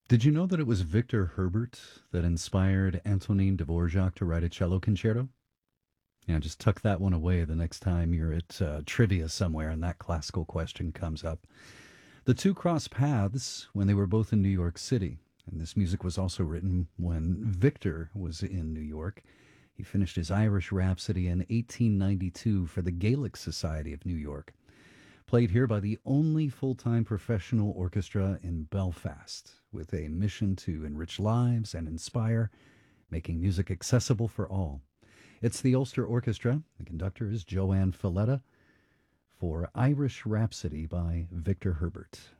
Did you know that it was Victor Herbert that inspired Antonin Dvorak to write a cello concerto? Yeah, just tuck that one away the next time you're at trivia somewhere and that classical question comes up. The two crossed paths when they were both in New York City, and this music was also written when Victor was in New York. He finished his Irish Rhapsody in 1892 for the Gaelic Society of New York. Played here by the only full time professional orchestra in Belfast, with a mission to enrich lives and inspire, making music accessible for all. It's the Ulster Orchestra. The conductor is Joanne Filletta for Irish Rhapsody by Victor Herbert.